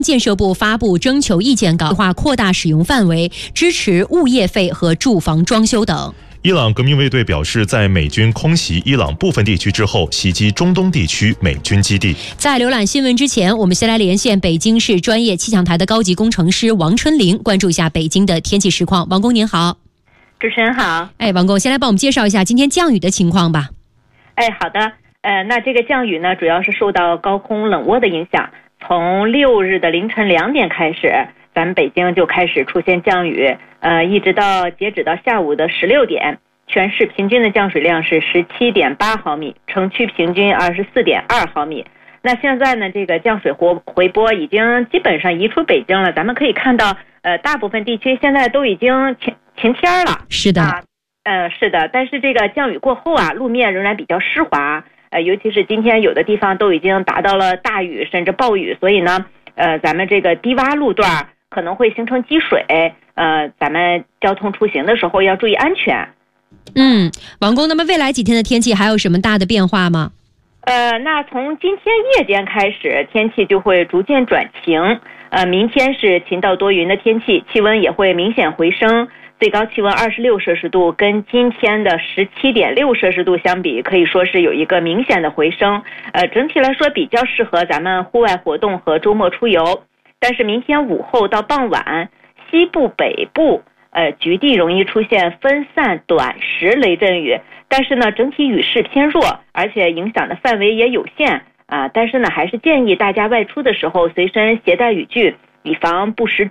建设部发布征求意见稿，计划扩大使用范围，支持物业费和住房装修等。 伊朗革命卫队表示，在美军空袭伊朗部分地区之后，袭击中东地区美军基地。 在浏览新闻之前，我们先来连线北京市专业气象台的高级工程师王春玲，关注一下北京的天气实况。王工您好。 主持人好。 王工，先来帮我们介绍一下今天降雨的情况吧。 好的。那这个降雨呢，主要是受到高空冷涡的影响。从6日的凌晨2点开始，咱们北京就开始出现降雨，一直到截止到下午的16点，全市平均的降水量是17.8毫米，城区平均24.2毫米。那现在呢，这个降水回波已经基本上移出北京了，咱们可以看到，大部分地区现在都已经晴天了。 是的。 是的，但是这个降雨过后啊，路面仍然比较湿滑。尤其是今天有的地方都已经达到了大雨甚至暴雨，所以呢，咱们这个低洼路段可能会形成积水，咱们交通出行的时候要注意安全。 王工，那么未来几天的天气还有什么大的变化吗？ 那从今天夜间开始，天气就会逐渐转晴，明天是晴到多云的天气，气温也会明显回升。最高气温26摄氏度，跟今天的17.6摄氏度相比，可以说是有一个明显的回升。整体来说比较适合咱们户外活动和周末出游。但是明天午后到傍晚，西部、北部局地容易出现分散短时雷阵雨，但是呢，整体雨势偏弱，而且影响的范围也有限但是呢，还是建议大家外出的时候随身携带雨具，以防不时